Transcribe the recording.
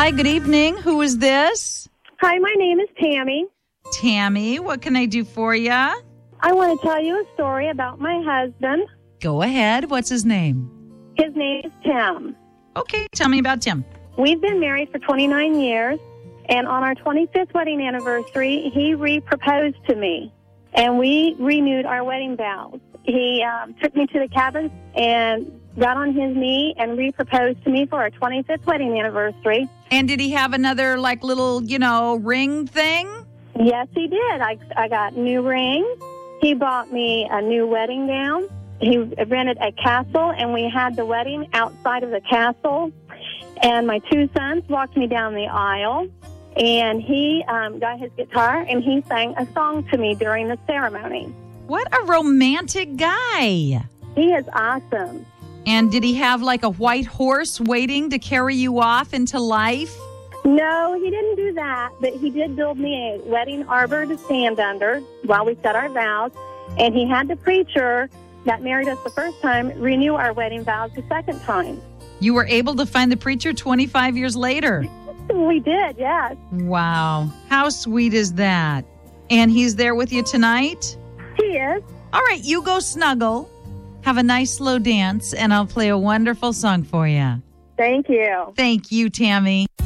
Hi, good evening. Who is this? Hi, my name is Tammy. Tammy, what can I do for you? I want to tell you a story about my husband. Go ahead. What's his name? His name is Tim. Okay, tell me about Tim. We've been married for 29 years, and on our 25th wedding anniversary, he re-proposed to me, and we renewed our wedding vows. He took me to the cabin and got on his knee and re-proposed to me for our 25th wedding anniversary. And did he have another, little, ring thing? Yes, he did. I got new rings. He bought me a new wedding gown. He rented a castle, and we had the wedding outside of the castle. And my two sons walked me down the aisle, and he got his guitar, and he sang a song to me during the ceremony. What a romantic guy. He is awesome. And did he have a white horse waiting to carry you off into life? No, he didn't do that, but he did build me a wedding arbor to stand under while we said our vows, and he had the preacher that married us the first time renew our wedding vows the second time. You were able to find the preacher 25 years later. We did, yes. Wow. How sweet is that? And he's there with you tonight? He is. All right, you go snuggle. Have a nice slow dance, and I'll play a wonderful song for you. Thank you. Thank you, Tammy.